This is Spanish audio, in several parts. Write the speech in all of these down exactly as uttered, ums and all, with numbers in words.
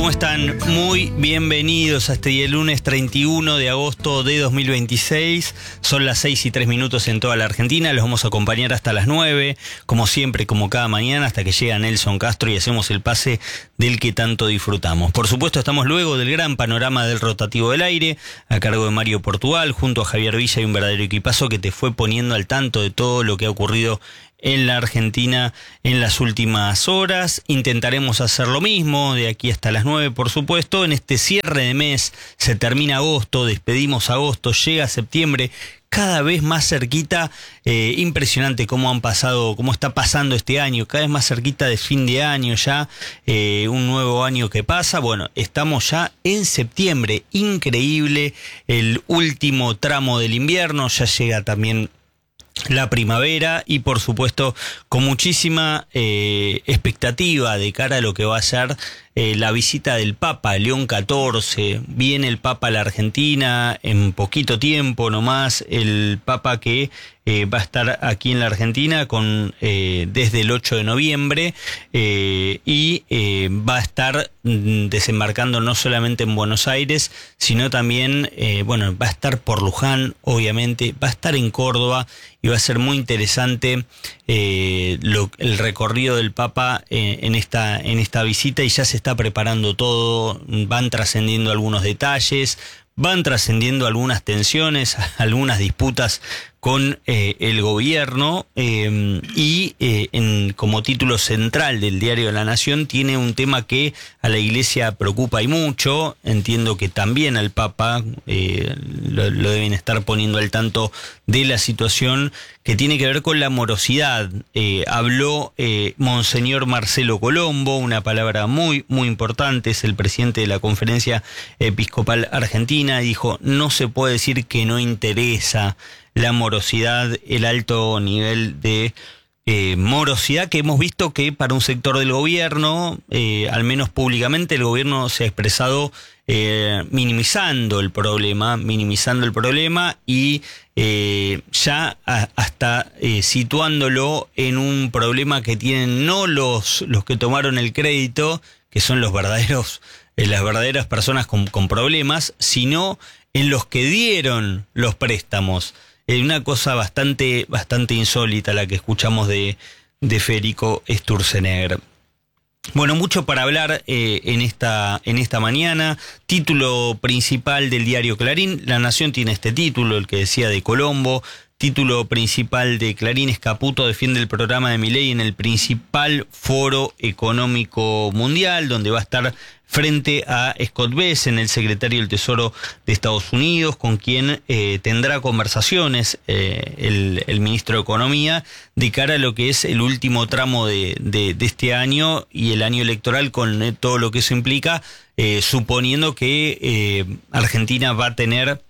¿Cómo están? Muy bienvenidos a este día lunes treinta y uno de agosto de dos mil veintiséis. Son las seis y tres minutos en toda la Argentina. Los vamos a acompañar hasta las nueve, como siempre, como cada mañana, hasta que llega Nelson Castro y hacemos el pase del que tanto disfrutamos. Por supuesto, estamos luego del gran panorama del rotativo del aire, a cargo de Mario Portugal, junto a Javier Villa y un verdadero equipazo que te fue poniendo al tanto de todo lo que ha ocurrido en la Argentina en las últimas horas. Intentaremos hacer lo mismo de aquí hasta las nueve, por supuesto. En este cierre de mes se termina agosto, despedimos agosto, llega septiembre, cada vez más cerquita. Eh, impresionante cómo han pasado, cómo está pasando este año, cada vez más cerquita de fin de año ya, eh, un nuevo año que pasa. Bueno, estamos ya en septiembre, increíble, el último tramo del invierno, ya llega también la primavera y por supuesto con muchísima eh, expectativa de cara a lo que va a ser eh, la visita del Papa León catorce. Viene el Papa a la Argentina en poquito tiempo nomás, el Papa que eh, va a estar aquí en la Argentina con eh, desde el ocho de noviembre eh, y eh, va a estar mm, desembarcando no solamente en Buenos Aires, sino también, eh, bueno, va a estar por Luján, obviamente, va a estar en Córdoba y va a ser muy interesante eh, lo, el recorrido del Papa eh, en esta en esta visita, y ya se está preparando todo, van trascendiendo algunos detalles, van trascendiendo algunas tensiones, algunas disputas con eh, el gobierno eh, y eh, en, como título central del diario de La Nación tiene un tema que a la Iglesia preocupa y mucho. Entiendo que también al Papa eh, lo, lo deben estar poniendo al tanto de la situación que tiene que ver con la morosidad. Eh, habló eh, Monseñor Marcelo Colombo, una palabra muy muy importante, es el presidente de la Conferencia Episcopal Argentina, y dijo: no se puede decir que no interesa la morosidad, el alto nivel de eh, morosidad que hemos visto que para un sector del gobierno, eh, al menos públicamente, el gobierno se ha expresado eh, minimizando el problema, minimizando el problema y eh, ya a, hasta eh, situándolo en un problema que tienen no los, los que tomaron el crédito, que son los verdaderos, eh, las verdaderas personas con, con problemas, sino en los que dieron los préstamos. Una cosa bastante bastante insólita la que escuchamos de, de Federico Sturzenegger. Bueno, mucho para hablar eh, en esta en esta mañana. Título principal del diario Clarín. La Nación tiene este título, el que decía de Colombo. Título principal de Clarín es: Caputo defiende el programa de Milei en el principal foro económico mundial, donde va a estar frente a Scott Bessent, el secretario del Tesoro de Estados Unidos, con quien eh, tendrá conversaciones eh, el, el ministro de Economía de cara a lo que es el último tramo de, de, de este año y el año electoral, con eh, todo lo que eso implica, eh, suponiendo que eh, Argentina va a tener,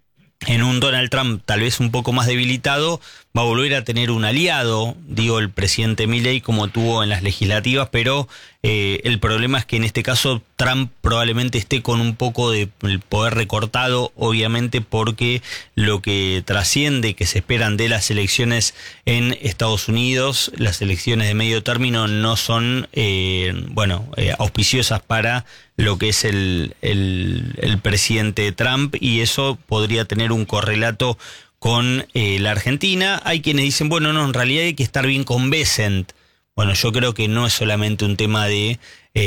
en un Donald Trump tal vez un poco más debilitado, va a volver a tener un aliado, digo, el presidente Milei, como tuvo en las legislativas, pero eh, el problema es que en este caso Trump probablemente esté con un poco de el poder recortado, obviamente porque lo que trasciende, que se esperan de las elecciones en Estados Unidos, las elecciones de medio término, no son, eh, bueno, eh, auspiciosas para lo que es el, el, el presidente Trump, y eso podría tener un correlato con eh, la Argentina. Hay quienes dicen, bueno, no, en realidad hay que estar bien con Bessent. Bueno, yo creo que no es solamente un tema de,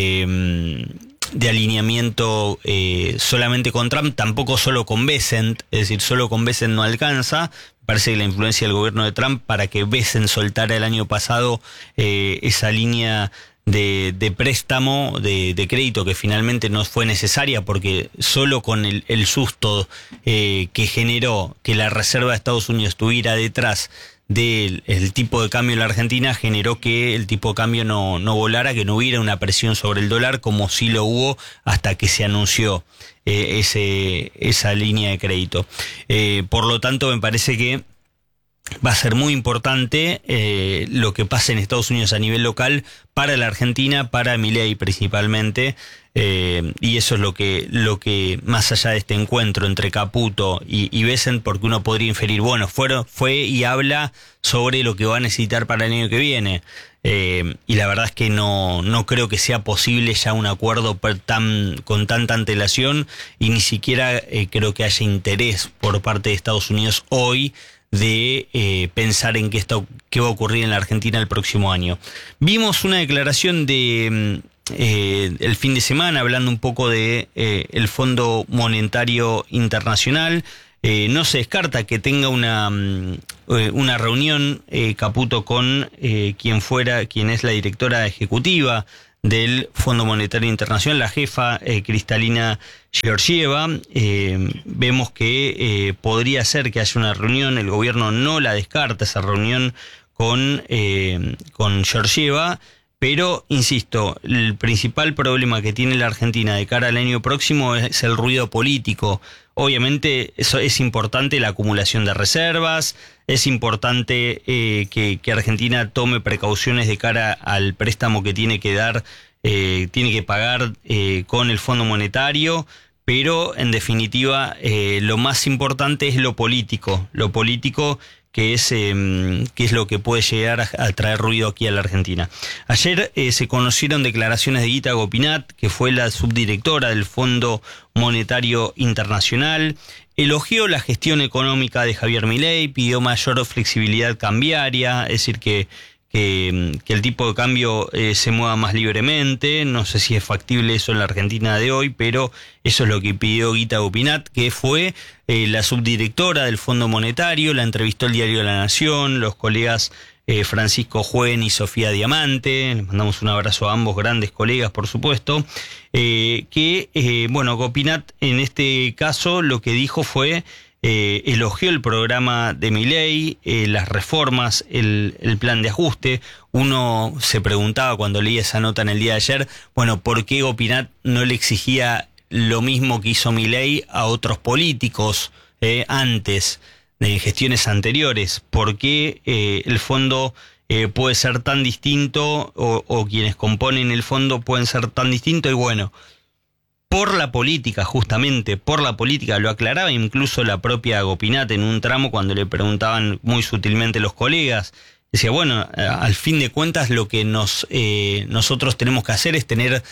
eh, de alineamiento eh, solamente con Trump, tampoco solo con Bessent, es decir, solo con Bessent no alcanza. Parece que la influencia del gobierno de Trump para que Bessent soltara el año pasado eh, esa línea de, de préstamo, de, de crédito, que finalmente no fue necesaria, porque solo con el, el susto eh, que generó que la Reserva de Estados Unidos estuviera detrás del el tipo de cambio en la Argentina, generó que el tipo de cambio no, no volara, que no hubiera una presión sobre el dólar, como sí lo hubo hasta que se anunció eh, ese, esa línea de crédito. Eh, por lo tanto, me parece que va a ser muy importante eh, lo que pase en Estados Unidos a nivel local para la Argentina, para Milei principalmente, eh, y eso es lo que lo que más allá de este encuentro entre Caputo y, y Bessent, porque uno podría inferir, bueno, fueron, fue y habla sobre lo que va a necesitar para el año que viene. Eh, y la verdad es que no, no creo que sea posible ya un acuerdo per tan, con tanta antelación, y ni siquiera eh, creo que haya interés por parte de Estados Unidos hoy de eh, pensar en qué, está, qué va a ocurrir en la Argentina el próximo año. Vimos una declaración de eh, el fin de semana hablando un poco de eh, el Fondo Monetario Internacional. Eh, no se descarta que tenga una, una reunión eh, Caputo con eh, quien fuera, quien es la directora ejecutiva del Fondo Monetario Internacional, la jefa eh, Kristalina Georgieva. Eh, vemos que eh, podría ser que haya una reunión, el gobierno no la descarta esa reunión con, eh, con Georgieva, pero, insisto, el principal problema que tiene la Argentina de cara al año próximo es el ruido político. Obviamente eso es importante, la acumulación de reservas, es importante eh, que, que Argentina tome precauciones de cara al préstamo que tiene que dar, eh, tiene que pagar eh, con el Fondo Monetario, pero en definitiva eh, lo más importante es lo político, lo político que es, eh, que es lo que puede llegar a, a traer ruido aquí a la Argentina. Ayer eh, se conocieron declaraciones de Guita Gopinath, que fue la subdirectora del Fondo Monetario Internacional. Elogió la gestión económica de Javier Milei, pidió mayor flexibilidad cambiaria, es decir, que, que, que el tipo de cambio eh, se mueva más libremente. No sé si es factible eso en la Argentina de hoy, pero eso es lo que pidió Guita Gopinath, que fue eh, la subdirectora del Fondo Monetario. La entrevistó el diario La Nación, los colegas eh, Francisco Juen y Sofía Diamante. Les mandamos un abrazo a ambos grandes colegas, por supuesto. Eh, que, eh, bueno, Gopinath en este caso lo que dijo fue... Eh, elogió el programa de Milei, eh, las reformas, el, el plan de ajuste. Uno se preguntaba cuando leía esa nota en el día de ayer, bueno, ¿por qué Gopinath no le exigía lo mismo que hizo Milei a otros políticos eh, antes, de gestiones anteriores? ¿Por qué eh, el fondo eh, puede ser tan distinto o, o quienes componen el fondo pueden ser tan distintos? Y bueno, por la política, justamente, por la política, lo aclaraba incluso la propia Gopinath en un tramo cuando le preguntaban muy sutilmente los colegas. Decía, bueno, al fin de cuentas lo que nos eh, nosotros tenemos que hacer es tener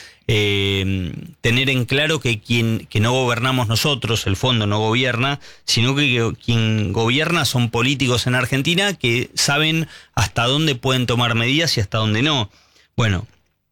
eh, tener en claro que quien que no gobernamos nosotros, el fondo no gobierna, sino que, que quien gobierna son políticos en Argentina que saben hasta dónde pueden tomar medidas y hasta dónde no. Bueno,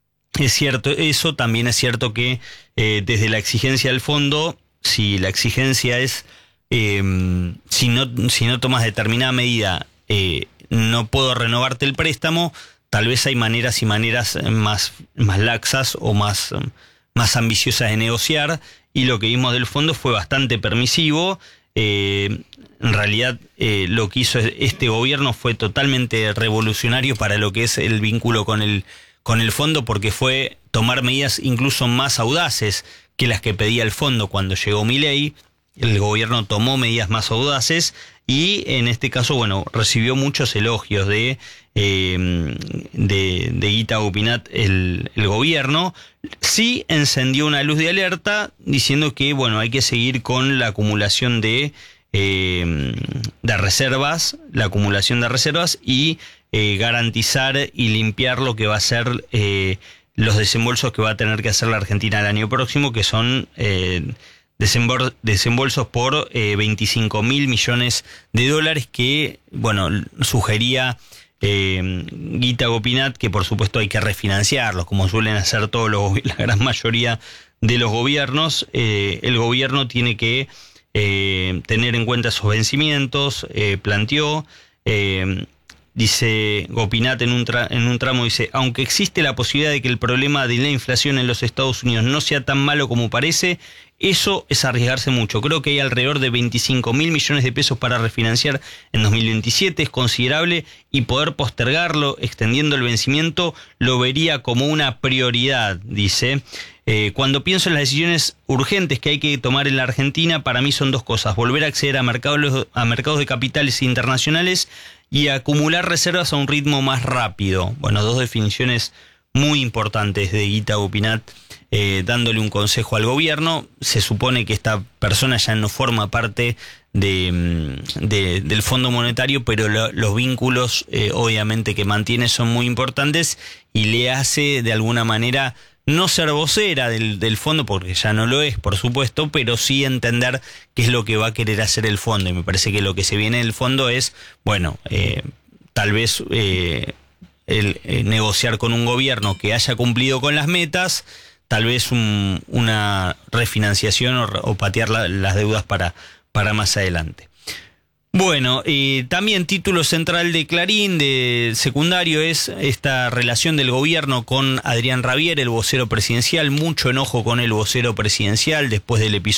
es cierto eso, también es cierto que eh, desde la exigencia del fondo, si la exigencia es, eh, si no si no tomas determinada medida, eh, no puedo renovarte el préstamo, tal vez hay maneras y maneras más, más laxas o más, más ambiciosas de negociar, y lo que vimos del fondo fue bastante permisivo. Eh, en realidad eh, lo que hizo este gobierno fue totalmente revolucionario para lo que es el vínculo con el con el fondo, porque fue tomar medidas incluso más audaces que las que pedía el fondo cuando llegó Milei. El gobierno tomó medidas más audaces y en este caso, bueno, recibió muchos elogios de, eh, de, de Guita Gopinath el, el gobierno. Sí encendió una luz de alerta diciendo que, bueno, hay que seguir con la acumulación de, eh, de reservas, la acumulación de reservas y Eh, garantizar y limpiar lo que va a ser eh, los desembolsos que va a tener que hacer la Argentina el año próximo, que son eh, desembol desembolsos por eh, veinticinco mil millones de dólares que, bueno, sugería eh, Guita Gopinath que por supuesto hay que refinanciarlos, como suelen hacer todos los, la gran mayoría de los gobiernos. Eh, el gobierno tiene que eh, tener en cuenta esos vencimientos, eh, planteó... Eh, Dice Gopinath en un, tra en un tramo, dice, aunque existe la posibilidad de que el problema de la inflación en los Estados Unidos no sea tan malo como parece, eso es arriesgarse mucho. Creo que hay alrededor de veinticinco mil millones de pesos para refinanciar en dos mil veintisiete, es considerable, y poder postergarlo extendiendo el vencimiento lo vería como una prioridad, dice. Eh, cuando pienso en las decisiones urgentes que hay que tomar en la Argentina, para mí son dos cosas: volver a acceder a mercados, a mercados de capitales internacionales y acumular reservas a un ritmo más rápido. Bueno, dos definiciones muy importantes de Guita Gopinath eh, dándole un consejo al gobierno. Se supone que esta persona ya no forma parte de, de, del Fondo Monetario, pero lo, los vínculos eh, obviamente que mantiene son muy importantes y le hace de alguna manera no ser vocera del, del fondo, porque ya no lo es, por supuesto, pero sí entender qué es lo que va a querer hacer el fondo. Y me parece que lo que se viene del fondo es, bueno, eh, tal vez eh, el, eh, negociar con un gobierno que haya cumplido con las metas, tal vez un, una refinanciación o, o patear la, las deudas para, para más adelante. Bueno, eh, también título central de Clarín, de secundario, es esta relación del gobierno con Adrián Rabier, el vocero presidencial. Mucho enojo con el vocero presidencial después del episodio